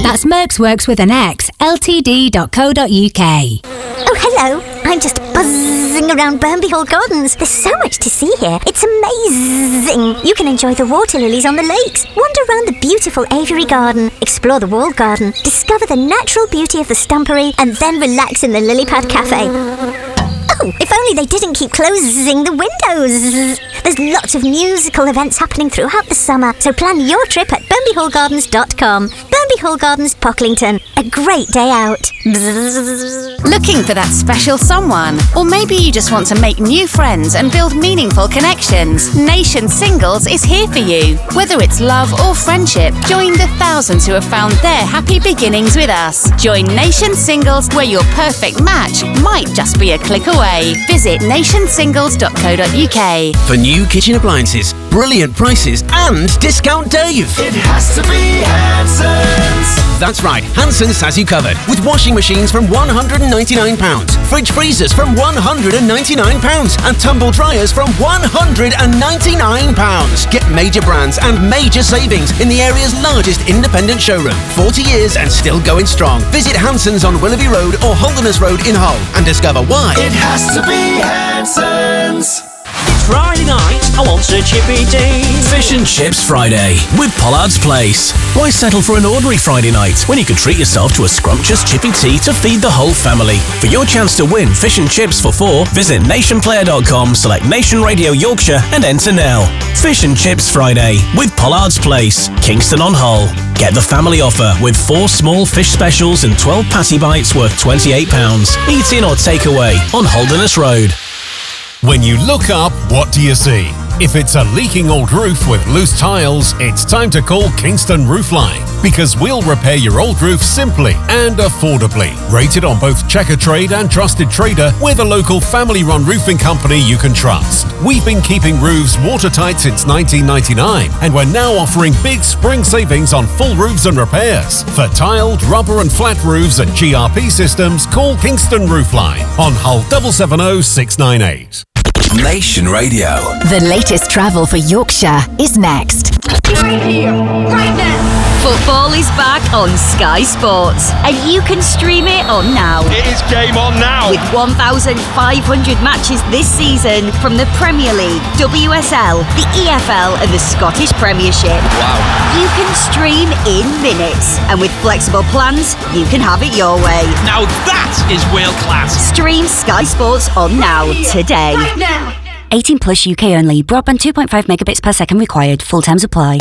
That's Merxworks with an X, ltd.co.uk. Oh, hello. I'm just buzzing around Burnby Hall Gardens. There's so much to see here. It's amazing. You can enjoy the water lilies on the lakes, wander around the beautiful aviary garden, explore the walled garden, discover the natural beauty of the stumpery, and then relax in the Lily Pad Cafe. Oh, if only they didn't keep closing the windows. There's lots of musical events happening throughout the summer, so plan your trip at BurnbyHallGardens.com. Burnby Hall Gardens, Pocklington. A great day out. Looking for that special someone? Or maybe you just want to make new friends and build meaningful connections? Nation Singles is here for you. Whether it's love or friendship, join the thousands who have found their happy beginnings with us. Join Nation Singles, where your perfect match might just be a click away. Visit nationsingles.co.uk. For new kitchen appliances, brilliant prices and Discount Dave. It has to be Hanson's. That's right, Hanson's has you covered with washing machines from £199, fridge freezers from £199 and tumble dryers from £199. Get major brands and major savings in the area's largest independent showroom. 40 years and still going strong. Visit Hanson's on Willoughby Road or Holderness Road in Hull and discover why. It has to be Hanson's. Friday night, I want a chippy tea. Fish and Chips Friday with Pollard's Place. Why settle for an ordinary Friday night when you could treat yourself to a scrumptious chippy tea to feed the whole family? For your chance to win fish and chips for 4, visit nationplayer.com, select Nation Radio Yorkshire and enter now. Fish and Chips Friday with Pollard's Place, Kingston on Hull. Get the family offer with 4 small fish specials and 12 patty bites worth £28. Eat in or take away on Holderness Road. When you look up, what do you see? If it's a leaking old roof with loose tiles, it's time to call Kingston Roofline, because we'll repair your old roof simply and affordably. Rated on both Checkatrade and Trusted Trader, we're the local family-run roofing company you can trust. We've been keeping roofs watertight since 1999, and we're now offering big spring savings on full roofs and repairs. For tiled, rubber and flat roofs and GRP systems, call Kingston Roofline on Hull 770 698. Nation Radio. The latest travel for Yorkshire is next. Right here, right now. Football is back on Sky Sports, and you can stream it on now. It is game on now. With 1,500 matches this season from the Premier League, WSL, the EFL and the Scottish Premiership. Wow. You can stream in minutes, and with flexible plans, you can have it your way. Now that is world class. Stream Sky Sports on now, today. Right now. 18 plus UK only. Broadband 2.5 megabits per second required. Full terms apply.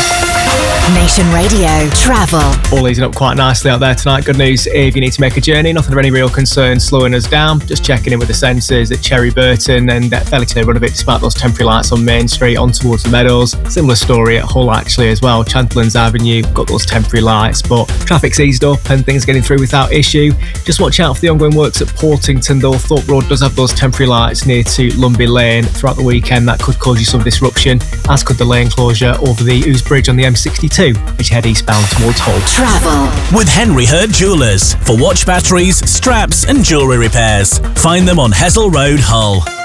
Nation Radio Travel. All easing up quite nicely out there tonight. Good news if you need to make a journey. Nothing of any real concern slowing us down. Just checking in with the sensors at Cherry Burton and fairly clear run of it despite those temporary lights on Main Street on towards the Meadows. Similar story at Hull actually as well. Chandler's Avenue got those temporary lights, but traffic's eased up and things getting through without issue. Just watch out for the ongoing works at Portington though. Thorpe Road does have those temporary lights near to Lumby Lane throughout the weekend. That could cause you some disruption, as could the lane closure over the Ouse Bridge on the M62 as you head eastbound towards Hull. Travel with Henry Hurd Jewellers for watch batteries, straps and jewellery repairs. Find them on Hessel Road, Hull.